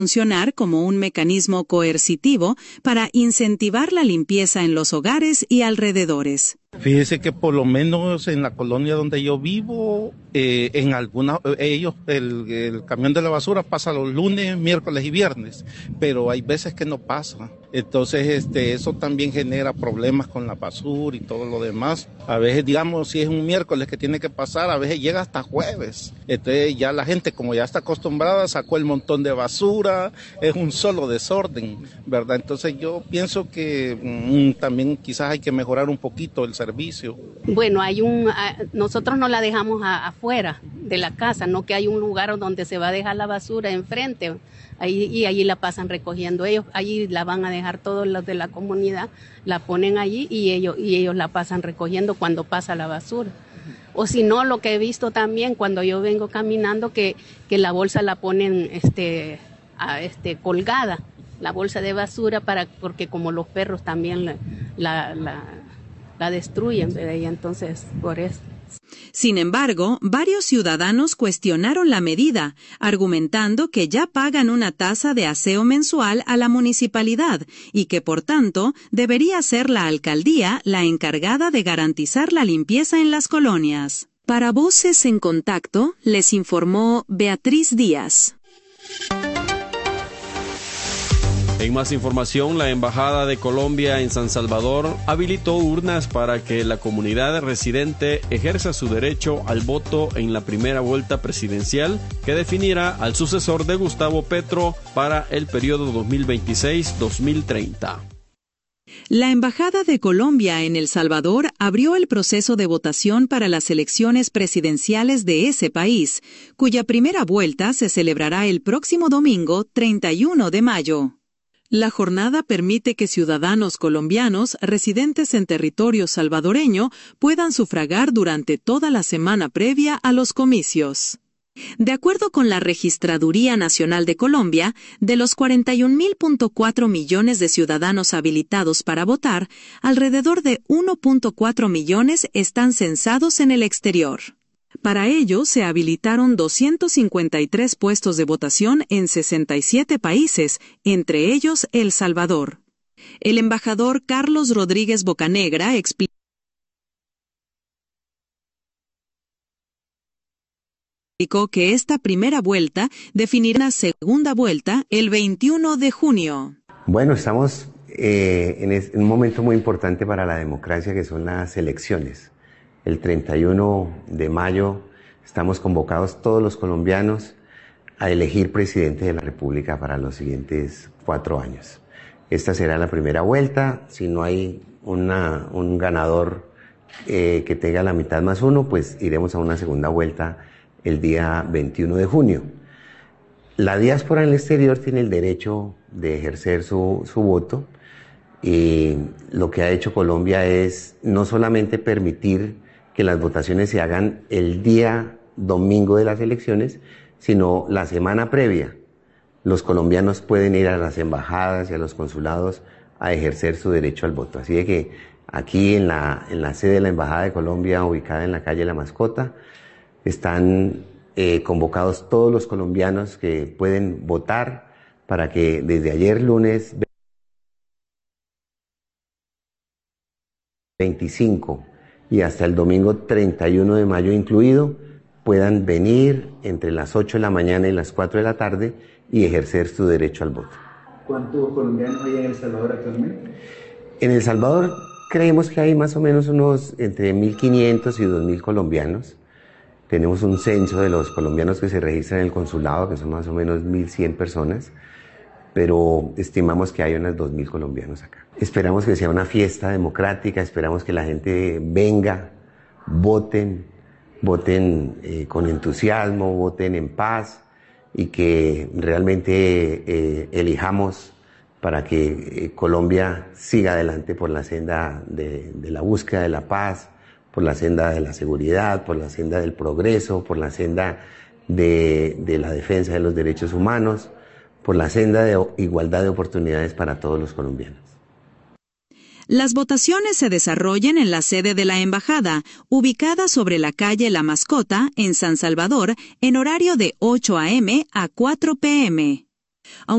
funcionar como un mecanismo coercitivo para incentivar la limpieza en los hogares y alrededores. Fíjese que por lo menos en la colonia donde yo vivo, en algunas, el camión de la basura pasa los lunes, miércoles y viernes, pero hay veces que no pasa. Entonces, eso también genera problemas con la basura y todo lo demás. A veces, digamos, si es un miércoles que tiene que pasar, a veces llega hasta jueves. Entonces, ya la gente, como ya está acostumbrada, sacó el montón de basura, es un solo desorden, ¿verdad? Entonces, yo pienso que también quizás hay que mejorar un poquito el servicio. Bueno, nosotros no la dejamos afuera de la casa, no que hay un lugar donde se va a dejar la basura enfrente, y allí la pasan recogiendo ellos, allí la van a dejar todos los de la comunidad, la ponen allí y ellos la pasan recogiendo cuando pasa la basura. O si no, lo que he visto también cuando yo vengo caminando, que la bolsa la ponen colgada, la bolsa de basura, porque como los perros también la destruyen, ¿verdad? Y entonces, por eso. Sin embargo, varios ciudadanos cuestionaron la medida, argumentando que ya pagan una tasa de aseo mensual a la municipalidad y que, por tanto, debería ser la alcaldía la encargada de garantizar la limpieza en las colonias. Para Voces en Contacto, les informó Beatriz Díaz. En más información, la Embajada de Colombia en San Salvador habilitó urnas para que la comunidad residente ejerza su derecho al voto en la primera vuelta presidencial que definirá al sucesor de Gustavo Petro para el periodo 2026-2030. La Embajada de Colombia en El Salvador abrió el proceso de votación para las elecciones presidenciales de ese país, cuya primera vuelta se celebrará el próximo domingo 31 de mayo. La jornada permite que ciudadanos colombianos residentes en territorio salvadoreño puedan sufragar durante toda la semana previa a los comicios. De acuerdo con la Registraduría Nacional de Colombia, de los 41.4 millones de ciudadanos habilitados para votar, alrededor de 1.4 millones están censados en el exterior. Para ello, se habilitaron 253 puestos de votación en 67 países, entre ellos El Salvador. El embajador Carlos Rodríguez Bocanegra explicó que esta primera vuelta definirá una segunda vuelta el 21 de junio. Bueno, estamos en un momento muy importante para la democracia, que son las elecciones. El 31 de mayo estamos convocados todos los colombianos a elegir presidente de la República para los siguientes 4 años. Esta será la primera vuelta. Si no hay un ganador que tenga la mitad más uno, pues iremos a una segunda vuelta el día 21 de junio. La diáspora en el exterior tiene el derecho de ejercer su voto, y lo que ha hecho Colombia es no solamente permitir que las votaciones se hagan el día domingo de las elecciones, sino la semana previa. Los colombianos pueden ir a las embajadas y a los consulados a ejercer su derecho al voto. Así de que aquí en la sede de la Embajada de Colombia, ubicada en la calle La Mascota, están convocados todos los colombianos que pueden votar para que desde ayer lunes 25 y hasta el domingo 31 de mayo incluido, puedan venir entre las 8 de la mañana y las 4 de la tarde y ejercer su derecho al voto. ¿Cuántos colombianos hay en El Salvador actualmente? En El Salvador creemos que hay más o menos unos entre 1.500 y 2.000 colombianos. Tenemos un censo de los colombianos que se registran en el consulado, que son más o menos 1.100 personas, pero estimamos que hay unas 2.000 colombianos acá. Esperamos que sea una fiesta democrática, esperamos que la gente venga, voten con entusiasmo, voten en paz, y que realmente elijamos para que Colombia siga adelante por la senda de la búsqueda de la paz, por la senda de la seguridad, por la senda del progreso, por la senda de la defensa de los derechos humanos, por la senda de igualdad de oportunidades para todos los colombianos. Las votaciones se desarrollan en la sede de la Embajada, ubicada sobre la calle La Mascota, en San Salvador, en horario de 8 a.m. a 4 p.m. Aunque